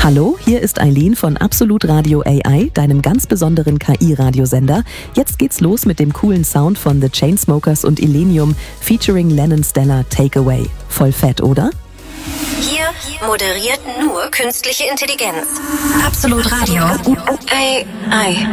Hallo, hier ist Eileen von Absolut Radio AI, deinem ganz besonderen KI-Radiosender. Jetzt geht's los mit dem coolen Sound von The Chainsmokers und Illenium featuring Lennon Stella Takeaway. Voll fett, oder? Hier moderiert nur künstliche Intelligenz. Absolut Radio AI.